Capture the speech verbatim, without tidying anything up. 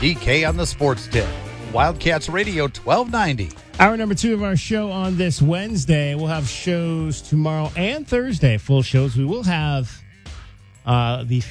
D K on the Sports Tip. Wildcats Radio twelve ninety. Hour number two of our show on this Wednesday. We'll have shows tomorrow and Thursday, full shows. We will have uh, the